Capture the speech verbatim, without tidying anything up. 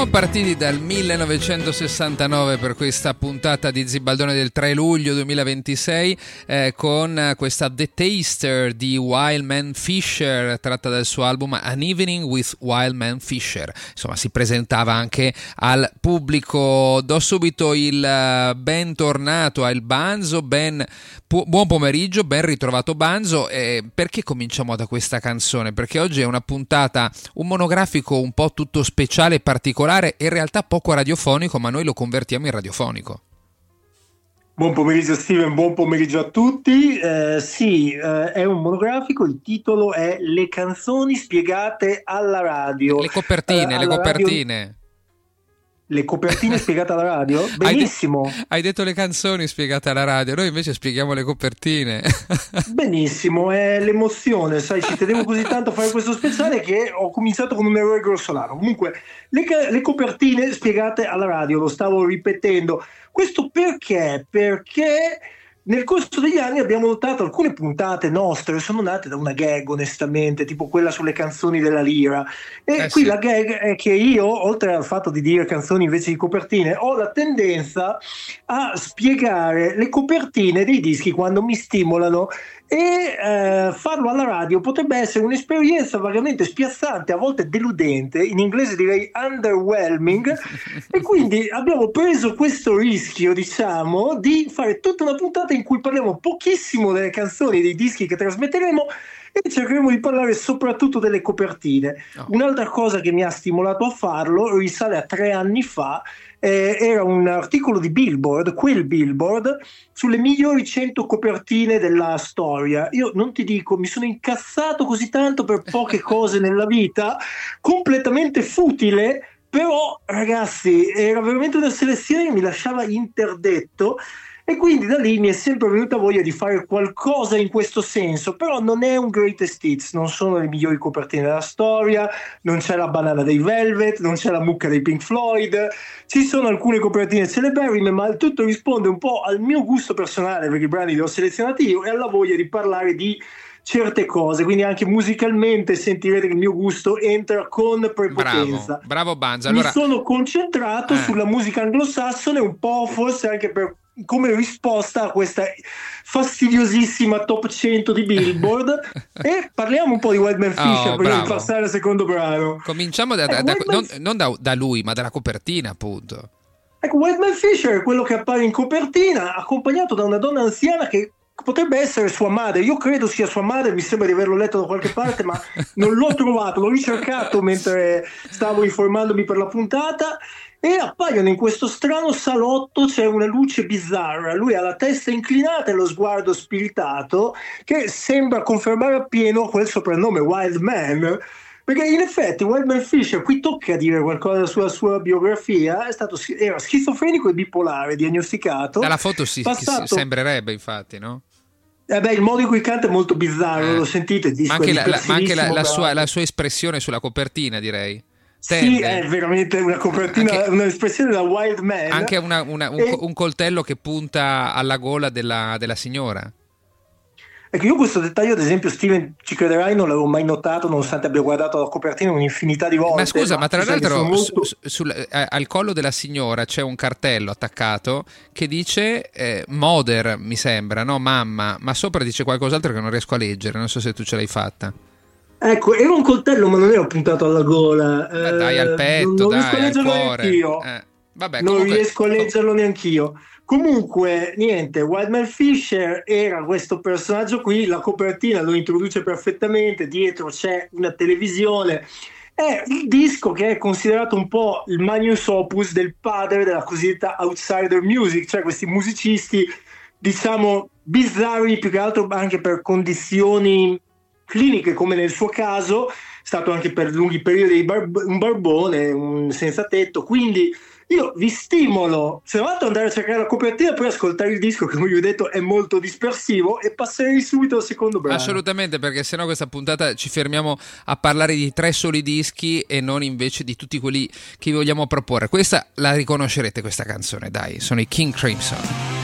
Siamo partiti dal millenovecentosessantanove per questa puntata di Zibaldone del tre luglio duemilaventisei eh, con questa The Taster di Wildman Fisher, tratta dal suo album An Evening with Wildman Fisher. Insomma, si presentava anche al pubblico. Do subito il bentornato al Banzo, ben pu- buon pomeriggio, ben ritrovato Banzo. Eh, perché cominciamo da questa canzone? Perché oggi è una puntata, un monografico un po' tutto speciale, particolare, in realtà poco radiofonico, ma noi lo convertiamo in radiofonico. Buon pomeriggio Steven, buon pomeriggio a tutti. Eh, sì, eh, è un monografico, il titolo è Le canzoni spiegate alla radio. Le copertine, eh, le copertine. Radio... Le copertine spiegate alla radio? Benissimo. Hai, de- hai detto le canzoni spiegate alla radio, noi invece spieghiamo le copertine. Benissimo, è l'emozione, sai, ci tenevo così tanto a fare questo speciale che ho cominciato con un errore grossolano. Comunque, le, le copertine spiegate alla radio, lo stavo ripetendo. Questo perché? Perché nel corso degli anni abbiamo notato alcune puntate nostre sono nate da una gag, onestamente, tipo quella sulle canzoni della Lira. E eh qui sì. la gag è che io, oltre al fatto di dire canzoni invece di copertine, ho la tendenza a spiegare le copertine dei dischi quando mi stimolano, e eh, farlo alla radio potrebbe essere un'esperienza vagamente spiazzante, a volte deludente, in inglese direi underwhelming, e quindi abbiamo preso questo rischio, diciamo, di fare tutta una puntata in cui parliamo pochissimo delle canzoni, dei dischi che trasmetteremo, e cercheremo di parlare soprattutto delle copertine. No. Un'altra cosa che mi ha stimolato a farlo risale a tre anni fa. Eh, era un articolo di Billboard, quel Billboard, sulle migliori cento copertine della storia. Io non ti dico, mi sono incazzato così tanto per poche cose nella vita, completamente futile, però ragazzi, era veramente una selezione che mi lasciava interdetto. E quindi da lì mi è sempre venuta voglia di fare qualcosa in questo senso, però non è un greatest hits, non sono le migliori copertine della storia, non c'è la banana dei Velvet, non c'è la mucca dei Pink Floyd, ci sono alcune copertine celeberrime, ma il tutto risponde un po' al mio gusto personale, perché i brani li ho selezionati io, e alla voglia di parlare di certe cose, quindi anche musicalmente sentirete che il mio gusto entra con prepotenza. Bravo, bravo Banza. Mi allora... sono concentrato eh. sulla musica anglosassone, un po' forse anche per come risposta a questa fastidiosissima top cento di Billboard. E parliamo un po' di Wildman Fisher, oh, prima di passare al secondo brano. Cominciamo da, eh, da, Wildman... non, non da, da lui, ma dalla copertina, appunto. Ecco, Wildman Fisher è quello che appare in copertina, accompagnato da una donna anziana che potrebbe essere sua madre. Io credo sia sua madre, mi sembra di averlo letto da qualche parte, ma non l'ho trovato, l'ho ricercato mentre stavo informandomi per la puntata. E appaiono in questo strano salotto, c'è una luce bizzarra, lui ha la testa inclinata e lo sguardo spiritato, che sembra confermare appieno quel soprannome Wild Man, perché in effetti Wildman Fisher, qui tocca dire qualcosa sulla sua biografia, è stato, era schizofrenico e bipolare, diagnosticato. Dalla foto si, passato... si sembrerebbe, infatti, no? Eh beh, il modo in cui canta è molto bizzarro, eh. Lo sentite? Il disco ma anche, è la, la, ma anche la, la, però... sua, la sua espressione sulla copertina, direi. Tende. Sì, è veramente una copertina, anche, un'espressione da Wild Man. Anche una, una, un, e... un coltello che punta alla gola della, della signora. Ecco, io questo dettaglio, ad esempio, Steven, ci crederai, non l'avevo mai notato, nonostante abbia guardato la copertina un'infinità di volte. Ma scusa, ma, ma tra l'altro molto... su, sul, eh, al collo della signora c'è un cartello attaccato che dice eh, Mother, mi sembra, no? Mamma, ma sopra dice qualcos'altro che non riesco a leggere, non so se tu ce l'hai fatta. Ecco, era un coltello, ma non era puntato alla gola. Ma dai, al petto, non, non dai, riesco a leggerlo al cuore. neanch'io. Eh, vabbè, non comunque... riesco a leggerlo neanch'io. Comunque, niente, Wildman Fisher era questo personaggio qui, la copertina lo introduce perfettamente, dietro c'è una televisione. È il disco che è considerato un po' il magnus opus del padre della cosiddetta outsider music, cioè questi musicisti, diciamo, bizzarri, più che altro anche per condizioni cliniche, come nel suo caso, è stato anche per lunghi periodi bar- un barbone, un senza tetto, quindi io vi stimolo, se volete, ad andare a cercare la copertina, poi ascoltare il disco, che come vi ho detto è molto dispersivo, e passerei subito al secondo brano. Assolutamente, perché sennò questa puntata ci fermiamo a parlare di tre soli dischi e non invece di tutti quelli che vi vogliamo proporre. Questa la riconoscerete, questa canzone, dai, sono i King Crimson.